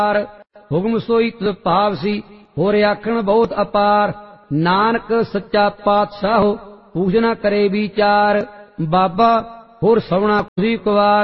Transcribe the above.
ਹੁਕਮ ਸੋਈ ਤੁਧ ਭਾਵ ਸੀ ਹੋਰ ਆਖਣ ਬਹੁਤ ਅਪਾਰ। ਨਾਨਕ ਸੱਚਾ ਪਾਤਸ਼ਾਹ ਪੂਜਨਾ ਕਰੇ ਵਿਚਾਰ। ਬਾਬਾ ਹੋਰ ਸਵਣਾ ਖੁਦੀ ਕੁਵਾਰ